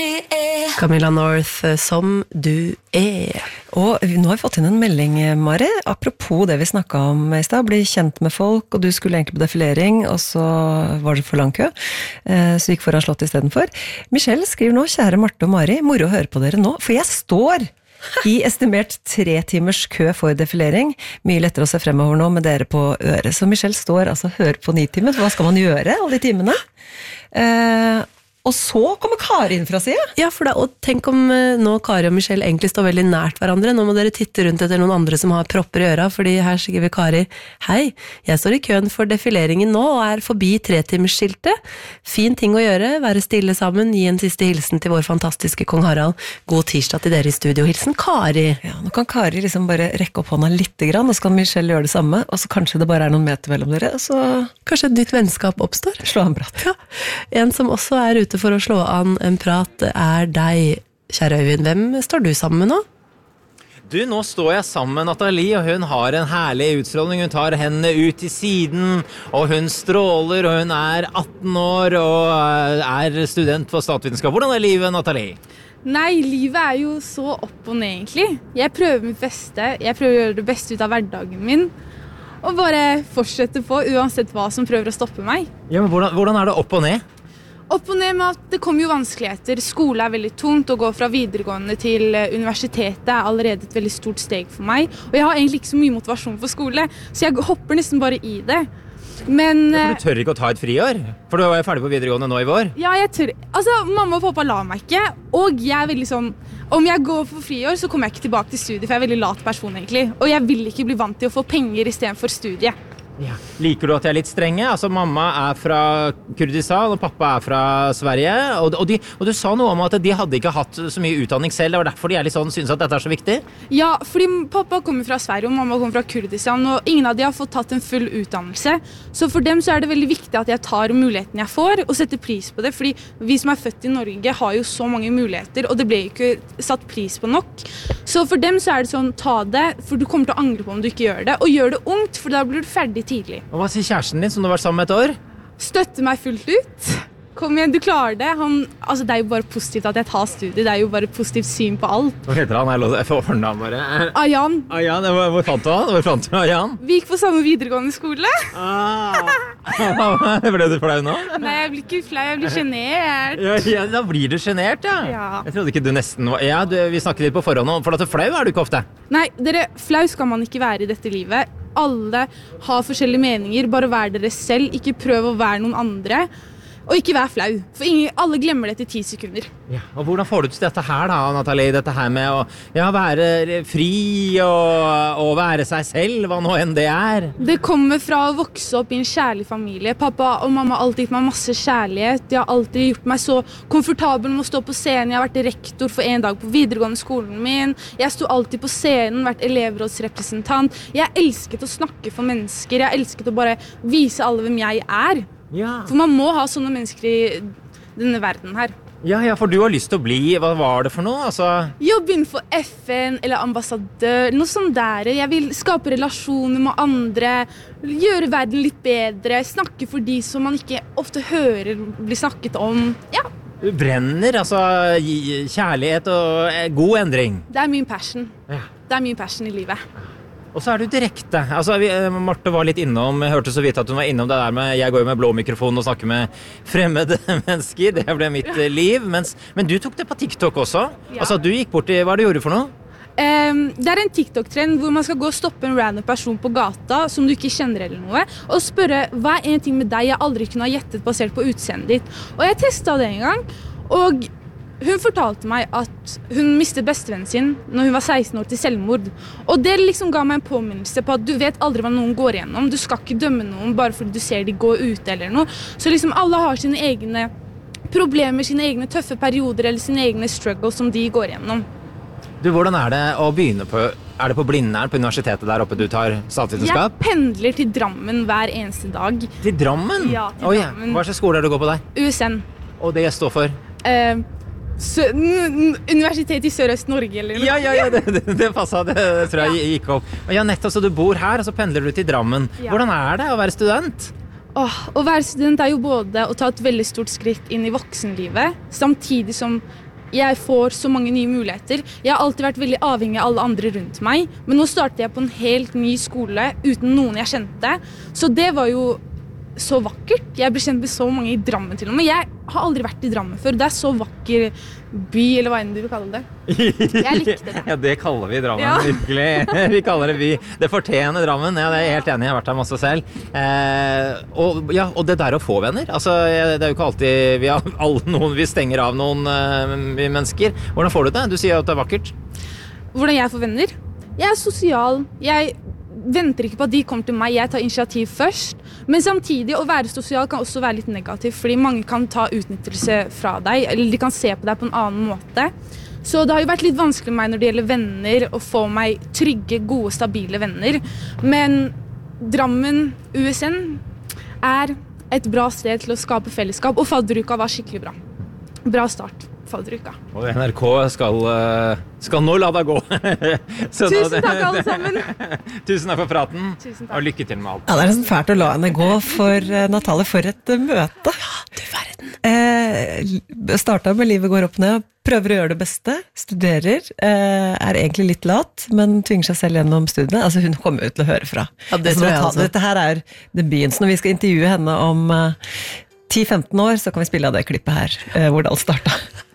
Camilla North, som du Og nå har vi fått inn en melding, Mari, apropos det vi snakket om I sted, bli kjent med folk, og du skulle egentlig på defilering, og så var det for lang kø, så gikk foran slott I stedet for. Michelle skriver nå, kjære Marte og Mari, moro å høre på dere nå, for jeg står I estimert 3 timers kø for defilering, mye lettere å se fremover nå med dere på øret. Så Michelle står altså og hører på 9 timer, hva skal man gjøre alle de timene? Og så kommer Kari inn fra siden. Ja, for da, og tenk om nå Kari og Michelle egentlig står veldig nært hverandre. Nå må dere titte rundt etter noen andre som har propper I øra, fordi her skriver Kari, hei, jeg står I køen for defileringen nå, og forbi 3-timersskiltet. Fin ting å gjøre, være stille sammen, gi en siste hilsen til vår fantastiske kong Harald. God tirsdag til dere I studio. Hilsen Kari. Ja, nå kan Kari liksom bare rekke opp hånda litt grann, og så kan Michelle gjøre det samme, og så kanskje det bare noen meter mellom dere, og så kanskje et nytt vennskap oppstår. Slå an bratt. Ja. En som også ute for å slå an en prat deg, kjære Øyvind. Hvem står du sammen med nå? Du, nå står jeg sammen med Nathalie, og hun har en herlig utstråling. Hun tar hendene ut I siden, og hun stråler, og hun 18 år, og student på statsvitenskap. Hvordan livet, Nathalie? Nei, livet jo så opp og ned, egentlig. Jeg prøver mitt beste. Jeg prøver å gjøre det beste ut av hverdagen min. Og bare fortsette på, uansett hva som prøver å stoppe meg. Ja, men hvordan det opp og ned? Opp og ned med at det kommer jo vanskeligheter. Skole veldig tungt, å gå fra videregående til universitetet allerede et veldig stort steg for meg. Og jeg har egentlig ikke så mye motivasjon for skole, så jeg hopper nesten bare I det. Men du tør ikke å ta et friår? For du var ferdig på videregående nå I vår? Ja, jeg tør. Altså, mamma og pappa lar meg ikke, og jeg veldig sånn, om jeg går for friår, så kommer jeg ikke tilbake til studiet, for jeg veldig lat person egentlig. Og jeg vil ikke bli vant til å få penger I stedet for studiet. Ja. Liker du at jeg litt strenge? Altså, mamma fra Kurdistan, og pappa fra Sverige, og du sa noe om at de hadde ikke hatt så mye utdanning selv, det var derfor de litt sånn, synes at dette så viktig? Ja, fordi pappa kommer fra Sverige, og mamma kommer fra Kurdistan, og ingen av de har fått tatt en full utdannelse, så for dem så det veldig viktig at jeg tar muligheten jeg får, og setter pris på det, fordi vi som født I Norge har jo så mange muligheter, og det ble ikke satt pris på nok. Så for dem så det sånn, ta det, for du kommer til å angre på om du ikke gjør det, og gjør det ungt, for da blir du ferdig tidlig. Og hva sier kjæresten din som du har vært sammen med et år? Støtter meg fullt ut. Kom igjen, du klarer det. Altså, det jo bare positivt at jeg tar studiet. Det jo bare et positivt syn på alt. Hva heter han? Jeg får fornavn bare. Ayan. Ayan, hvor fant du han? Hvor fant du Ayan? Vi gikk på samme videregående skole. Ble du flau nå? Nei, jeg blir ikke flau, jeg blir genert. Ja, da blir du genert, ja. Jeg trodde ikke du nesten var... Ja, vi snakket litt på forhånd om, for at flau du ikke ofte. Nei, flau skal man ikke være I dette livet. Alle har forskjellige meninger, bare vær dere selv, ikke prøv å være noen andre. Og ikke vær flau, for alle glemmer det etter 10 sekunder. Ja, og hvordan får du til dette her da, Nathalie? Dette her med å være fri og være seg selv, hva nå enn det Det kommer fra å vokse opp I en kjærlig familie. Pappa og mamma har alltid gitt meg masse kjærlighet. De har alltid gjort meg så komfortabel med å stå på scenen. Jeg har vært rektor for en dag på videregående skolen min. Jeg sto alltid på scenen, vært elevrådsrepresentant. Jeg elsket å snakke for mennesker. Jeg elsket å bare vise alle hvem jeg Ja. For man må ha sånne mennesker I denne verden her. Ja, for du har lyst til å bli, hva var det for noe? Altså... Jobbe innenfor FN eller ambassadør, noe sånt der. Jeg vil skape relasjoner med andre, gjøre verden litt bedre, snakke for de som man ikke ofte hører bli snakket om. Ja. Du brenner, altså kjærlighet og god endring. Det min passion. Ja. Det min passion I livet. Og så du direkte. Altså, Marte var litt innom, jeg hørte så vidt at hun var innom det der med, jeg går jo med blå mikrofon og snakker med fremmede mennesker, det ble mitt liv, men du tok det på TikTok også. Ja. Altså, du gikk bort hva du gjorde for noe? Det en TikTok-trend hvor man skal gå og stoppe en random person på gata som du ikke kjenner eller noe, og spørre, hva en ting med deg jeg aldri kunne ha gjettet basert på utseendet ditt? Og jeg testet det en gang, og hun fortalte meg at hun mistet bestevennen sin når hun var 16 år til selvmord. Og det liksom ga meg en påminnelse på at du vet aldri hva noen går igjennom. Du skal ikke dømme noen bare fordi du ser de gå ute eller noe. Så liksom alle har sine egne problemer, sine egne tøffe perioder eller sine egne struggles som de går igjennom. Du, hvordan det å begynne på... det på Blindern på universitetet der oppe du tar statsvitenskap? Jeg pendler til Drammen hver eneste dag. Til Drammen? Ja, til Drammen. Hva slags skole du går på der? USN. Og det står for? Universitet I Sørøst-Norge eller noe. Ja, det passet, det tror jeg gikk opp. Ja, nettopp, så du bor her, og så pendler du til Drammen. Ja. Hvordan det å være student? Å være student jo både å ta et veldig stort skritt inn I voksenlivet, samtidig som jeg får så mange nye muligheter. Jeg har alltid vært veldig avhengig av alle andre rundt meg, men nå starter jeg på en helt ny skole uten noen jeg kjente. Så det var jo så vakkert. Jeg ble kjent med så mange i Drammen til og med. Jeg har aldri vært i Drammen før. Det er så vakker by, eller hva enn du vil kalle det. Jeg likte det. Ja, det kaller vi Drammen, Ja. virkelig. Vi kaller det by. Det fortjener Drammen, ja, det er jeg helt enig, jeg har vært der masse selv. Og det der å få venner, altså, det er jo ikke alltid vi stenger av noen mennesker. Hvordan får du det? Du sier at det er vakkert. Hvordan jeg får venner? Jeg er sosial. Jeg venter ikke på at de kommer til meg. Jeg tar initiativ først. Men samtidig, å være sosial kan også være litt negativt, fordi mange kan ta utnyttelse fra deg, eller de kan se på deg på en annen måte. Så det har jo vært litt vanskelig for meg når det gjelder venner, å få meg trygge, gode, stabile venner. Men Drammen, USN, er et bra sted til å skape fellesskap, og fadderuka var skikkelig bra. Bra start, fadderuka. Og NRK skal nå la deg gå. Tusen takk alle sammen. Tusen takk for praten, Tusen takk. og lykke til med alt. Ja, det er nesten fælt å la henne gå for Natalie, for et møte. Du verden. Startet med livet går opp ned, prøver å gjøre det beste, studerer, er egentlig litt lat, men tvinger seg selv gjennom studiene. Altså hun kommer ut til å høre fra. Ja, det tror jeg også. Dette her er debuten, så når vi skal intervjue henne om 10-15 år, så kan vi spille av det klippet her, hvor det alt startet.